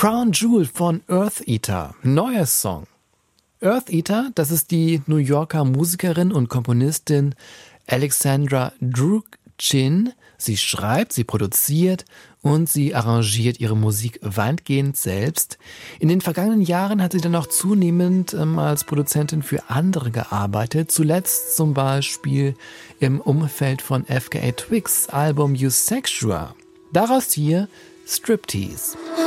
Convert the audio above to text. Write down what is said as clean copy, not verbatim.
Crown Jewel von Eartheater, neuer Song. Eartheater, das ist die New Yorker Musikerin und Komponistin Alexandra Drukgyal. Sie schreibt, sie produziert und sie arrangiert ihre Musik weitgehend selbst. In den vergangenen Jahren hat sie dann auch zunehmend als Produzentin für andere gearbeitet. Zuletzt zum Beispiel im Umfeld von FKA Twigs Album Eusexual. Daraus hier Striptease.